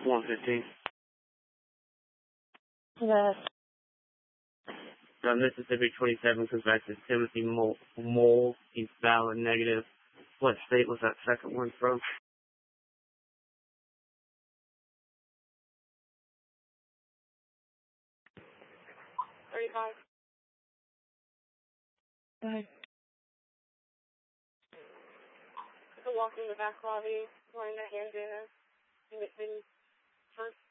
115. Yes. Mississippi 27 comes back to Timothy Mole. He's valid negative. What state was that second one from? 35. Bye. So walking in the back lobby, wearing the handband, and first